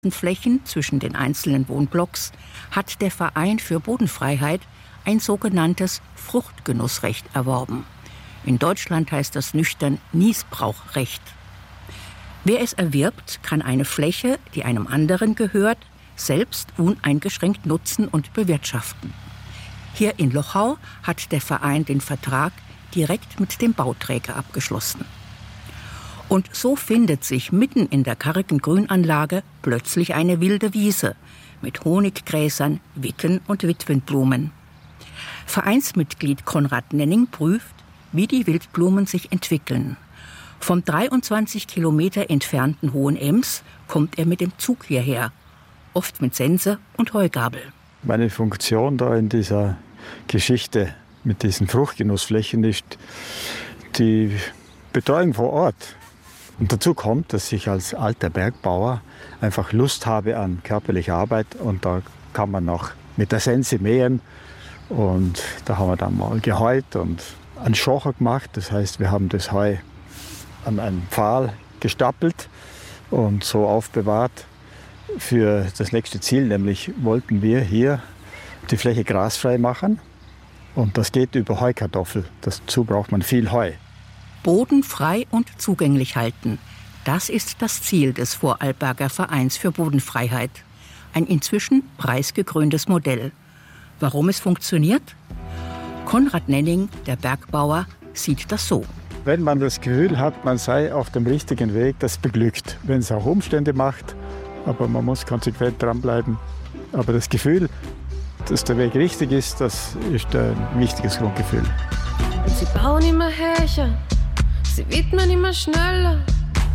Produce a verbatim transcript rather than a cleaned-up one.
Flächen zwischen den einzelnen Wohnblocks hat der Verein für Bodenfreiheit ein sogenanntes Fruchtgenussrecht erworben. In Deutschland heißt das nüchtern Nießbrauchrecht. Wer es erwirbt, kann eine Fläche, die einem anderen gehört, selbst uneingeschränkt nutzen und bewirtschaften. Hier in Lochau hat der Verein den Vertrag direkt mit dem Bauträger abgeschlossen. Und so findet sich mitten in der kargen Grünanlage plötzlich eine wilde Wiese mit Honiggräsern, Wicken und Witwenblumen. Vereinsmitglied Konrad Nenning prüft, wie die Wildblumen sich entwickeln. Vom dreiundzwanzig Kilometer entfernten Hohenems kommt er mit dem Zug hierher, oft mit Sense und Heugabel. Meine Funktion da in dieser Geschichte mit diesen Fruchtgenussflächen ist die Betreuung vor Ort. Und dazu kommt, dass ich als alter Bergbauer einfach Lust habe an körperlicher Arbeit und da kann man noch mit der Sense mähen und da haben wir dann mal geheut und einen Schocher gemacht. Das heißt, wir haben das Heu an einen Pfahl gestapelt und so aufbewahrt für das nächste Ziel, nämlich wollten wir hier die Fläche grasfrei machen und das geht über Heukartoffel. Dazu braucht man viel Heu. Boden frei und zugänglich halten. Das ist das Ziel des Vorarlberger Vereins für Bodenfreiheit. Ein inzwischen preisgekröntes Modell. Warum es funktioniert? Konrad Nenning, der Bergbauer, sieht das so. Wenn man das Gefühl hat, man sei auf dem richtigen Weg, das beglückt. Wenn es auch Umstände macht, aber man muss konsequent dranbleiben. Aber das Gefühl, dass der Weg richtig ist, das ist ein wichtiges Grundgefühl. Und sie bauen immer höher, sie widmen immer schneller.